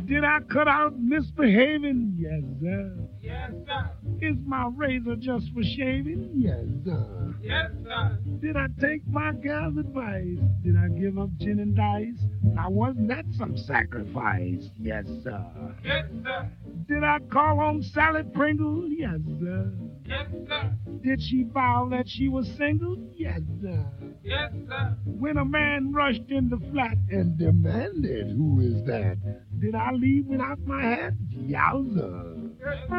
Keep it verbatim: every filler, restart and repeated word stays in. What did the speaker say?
Did I cut out misbehaving? Yes, sir. Yes, sir. Is my razor just for shaving? Yes, sir. Yes, sir. Did I take my gal's advice? Did I give up gin and dice? Now, wasn't that some sacrifice? Yes, sir. Yes, sir. Did I call on Sally Pringle? Yes, sir. Yes, sir. Did she vow that she was single? Yes, sir. Yes, sir. When a man rushed in the flat and demanded, who is that? Did I leave without my hat? Yowza. Yes,